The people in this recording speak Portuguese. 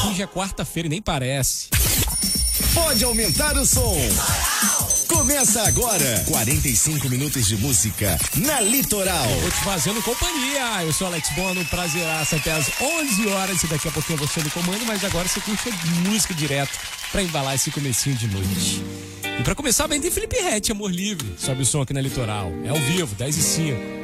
hoje é quarta-feira e nem parece. Pode aumentar o som. Começa agora, 45 minutos de música na Litoral. Vou te fazendo companhia. Eu sou Alex Bono, prazeraço até às 11 horas e daqui a pouquinho você no comando, mas agora você curte música direto pra embalar esse comecinho de noite. E pra começar bem tem Felipe Ret, Amor Livre. Sobe o som aqui na Litoral. É ao vivo, 10 e 5.